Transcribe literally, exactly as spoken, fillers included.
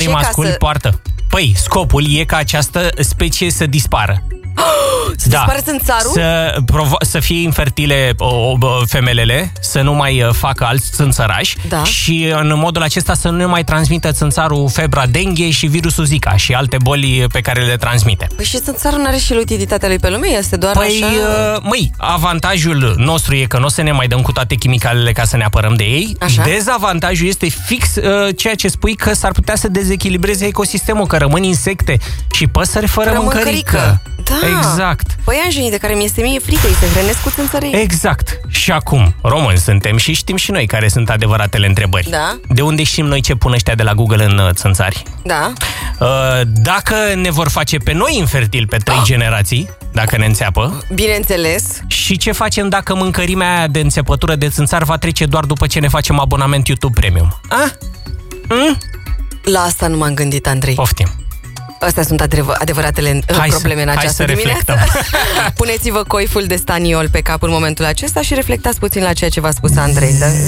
masculi să... poartă. Păi, scopul e ca această specie să dispară. Să da. dispară țânțarul? Să, provo- să fie infertile o, o, femelele, să nu mai facă alți țânțărași, da. și în modul acesta să nu ne mai transmită țânțarul febra dengue și virusul Zika și alte boli pe care le transmite. Păi și țânțarul nu are și utilitatea lui pe lume? Este doar păi, așa? Măi, avantajul nostru e că nu o să ne mai dăm cu toate chimicalele ca să ne apărăm de ei. Așa? Dezavantajul este fix uh, ceea ce spui, că s-ar putea să dezechilibreze ecosistemul, că rămân insecte și păsări fără Rămân mâncărică. cărică. Da. Exact. Păi Anjeni, de care mi este mie frică, îi se hrănesc cu țânțărei. Exact. Și acum, români suntem și știm și noi care sunt adevăratele întrebări. Da. De unde știm noi ce pun ăștia de la Google în uh, țânțari? Da. Uh, dacă ne vor face pe noi infertili pe trei oh. generații, dacă ne înțeapă. Bineînțeles. Și ce facem dacă mâncărimea aia de înțepătură de țânțar va trece doar după ce ne facem abonament YouTube Premium? A? Mm? La asta nu m-am gândit, Andrei. Poftim. Astea sunt adevă, adevăratele hai probleme să, în această hai să dimineață. reflectăm. Puneți-vă coiful de staniol pe cap în momentul acesta și reflectați puțin la ceea ce v-a spus Andrei.